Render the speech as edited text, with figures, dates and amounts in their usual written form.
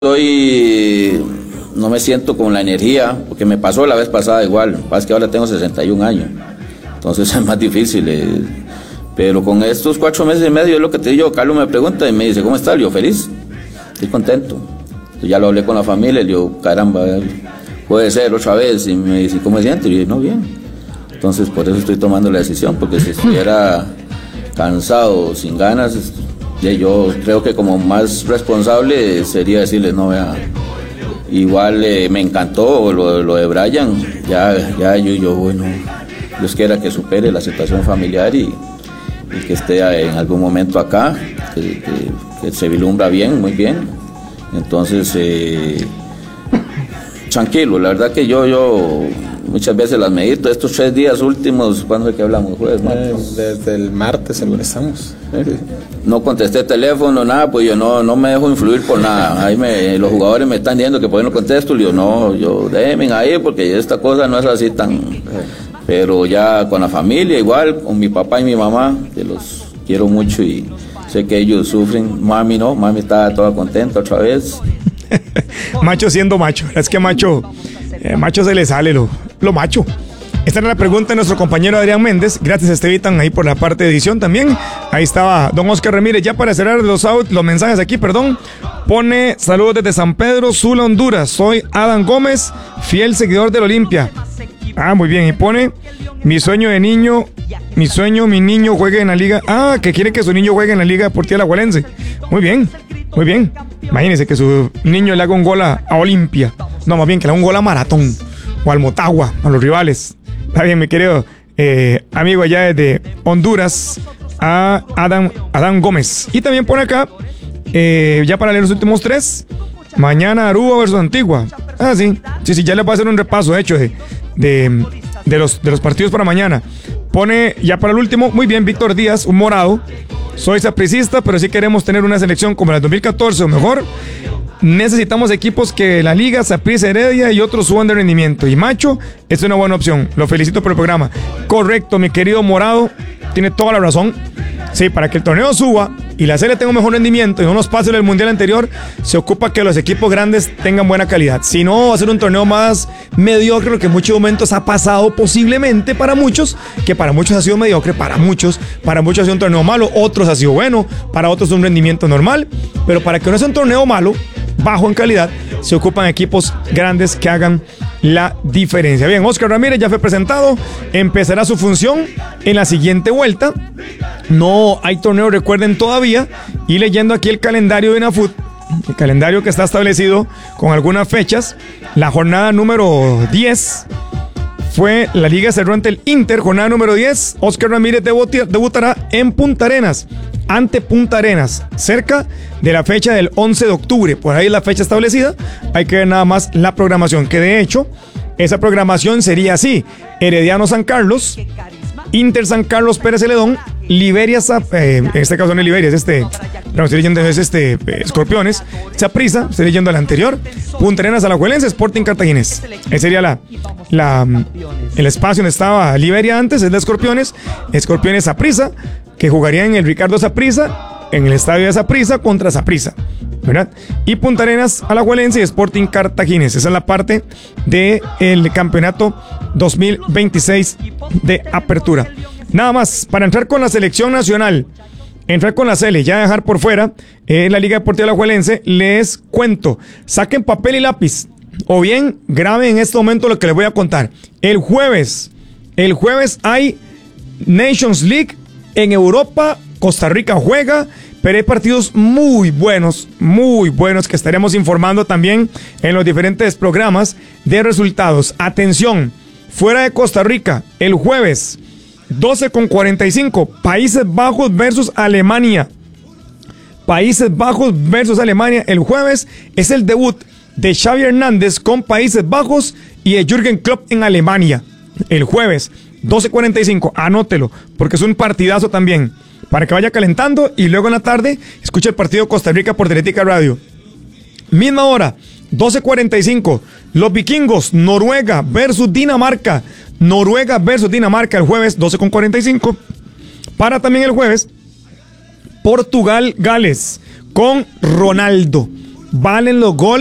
No me siento con la energía, porque me pasó la vez pasada igual, es que ahora tengo 61 años, entonces es más difícil, pero con estos 4 meses y medio es lo que te digo. Carlos me pregunta y me dice, ¿cómo estás? Yo, feliz, estoy contento. Entonces, ya lo hablé con la familia, le digo, caramba, puede ser otra vez, y me dice, ¿cómo me siento? Y yo, no, bien. Entonces por eso estoy tomando la decisión, porque si estuviera cansado, sin ganas, yo creo que como más responsable sería decirles, no, vea, igual me encantó lo de Brian, yo bueno, Dios quiera que supere la situación familiar y que esté en algún momento acá, que se vislumbra bien, muy bien. Entonces, tranquilo, la verdad que yo muchas veces las medito. Estos 3 días últimos, ¿cuándo es que hablamos? ¿Jueves, martes? Desde el martes, el lunes estamos. No contesté teléfono, nada, pues yo no me dejo influir por nada. Ahí los jugadores me están diciendo que por qué no contesto, y yo déjenme ahí, porque esta cosa no es así tan... Pero ya con la familia igual, con mi papá y mi mamá, que los quiero mucho y sé que ellos sufren. Mami está toda contenta otra vez. Macho siendo macho, es que macho se le sale lo macho. Esta era la pregunta de nuestro compañero Adrián Méndez. Gracias, Estevitan, ahí por la parte de edición también. Ahí estaba don Oscar Ramírez. Ya para cerrar los mensajes aquí, pone saludos desde San Pedro Sula, Honduras. Soy Adam Gómez, fiel seguidor del Olimpia. Muy bien. Y pone mi niño juegue en la liga. Que quiere que su niño juegue en la Liga Deportiva Alajuelense. Muy bien. Imagínense que su niño le haga un gol a Olimpia. No, más bien que le haga un gol a Maratón o al Motagua, a los rivales. Está bien, mi querido amigo allá desde Honduras, a Adam Gómez. Y también pone acá, ya para leer los últimos 3, mañana Aruba versus Antigua. Sí, ya le voy a hacer un repaso hecho de los partidos para mañana. Pone ya para el último, muy bien, Víctor Díaz, un morado. Soy sapricista, pero si queremos tener una selección como la de 2014 o mejor, necesitamos equipos que la Liga, Saprissa, Heredia y otros suban de rendimiento. Y Macho es una buena opción. Lo felicito por el programa. Correcto, mi querido Morado, tiene toda la razón. Sí, para que el torneo suba y la serie tenga un mejor rendimiento y no nos pase el mundial anterior, se ocupa que los equipos grandes tengan buena calidad. Si no, va a ser un torneo más mediocre, lo que en muchos momentos ha pasado posiblemente para muchos, que para muchos ha sido mediocre, para muchos ha sido un torneo malo, otros ha sido bueno, para otros un rendimiento normal, pero para que no sea un torneo malo, bajo en calidad, se ocupan equipos grandes que hagan la diferencia. Bien, Oscar Ramírez ya fue presentado, empezará su función en la siguiente vuelta. No hay torneo, recuerden todavía, y leyendo aquí el calendario de INAFUT, el calendario que está establecido con algunas fechas, la jornada número 10 fue la Liga cerró ante el Inter, jornada número 10, Oscar Ramírez debutará en Punta Arenas, ante Punta Arenas, cerca de la fecha del 11 de octubre, por ahí es la fecha establecida, hay que ver nada más la programación, que de hecho, esa programación sería así: Herediano San Carlos, Inter San Carlos Pérez Celedón, Liberia, en este caso no es Liberia, estoy leyendo Escorpiones, Saprissa, estoy leyendo el anterior, Punta Arenas Alajuelense, Sporting Cartaginés. Ese sería el espacio donde estaba Liberia antes, es de Escorpiones Saprissa, que jugaría en el Ricardo Saprissa, en el estadio de Saprissa contra Saprissa, ¿verdad? Y Punta Arenas Alajuelense y Sporting Cartaginés. Esa es la parte del campeonato 2026 de apertura. Nada más, para entrar con la selección nacional, entrar con la Sele, ya dejar por fuera la Liga Deportiva Alajuelense, les cuento, saquen papel y lápiz, o bien graben en este momento lo que les voy a contar. El jueves hay Nations League en Europa, Costa Rica juega, pero hay partidos muy buenos que estaremos informando también en los diferentes programas de resultados. Atención, fuera de Costa Rica, el jueves 12:45, Países Bajos versus Alemania. Países Bajos versus Alemania. El jueves es el debut de Xavi Hernández con Países Bajos y de Jürgen Klopp en Alemania. El jueves 12:45, anótelo, porque es un partidazo también, para que vaya calentando y luego en la tarde escuche el partido Costa Rica por Teletica Radio. Misma hora, 12:45, los vikingos, Noruega versus Dinamarca. Noruega versus Dinamarca el jueves, 12:45. Para también el jueves, Portugal-Gales con Ronaldo. valen los goles.